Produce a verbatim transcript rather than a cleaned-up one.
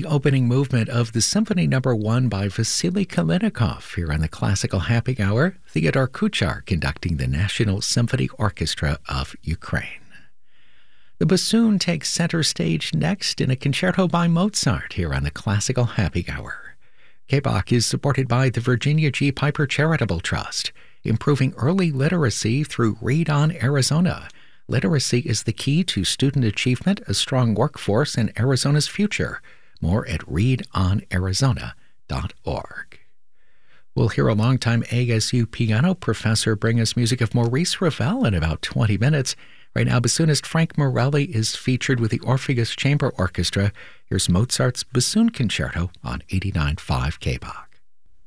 the opening movement of the Symphony Number One by Vasily Kalinikov here on the Classical Happy Hour. Theodore Kuchar conducting the National Symphony Orchestra of Ukraine. The bassoon takes center stage next in a concerto by Mozart here on the Classical Happy Hour. K B O C is supported by the Virginia G. Piper Charitable Trust, improving early literacy through Read On Arizona. Literacy is the key to student achievement, a strong workforce, and Arizona's future. More at read on arizona dot org. We'll hear a longtime A S U piano professor bring us music of Maurice Ravel in about twenty minutes. Right now, bassoonist Frank Morelli is featured with the Orpheus Chamber Orchestra. Here's Mozart's Bassoon Concerto on eighty-nine point five K B O C.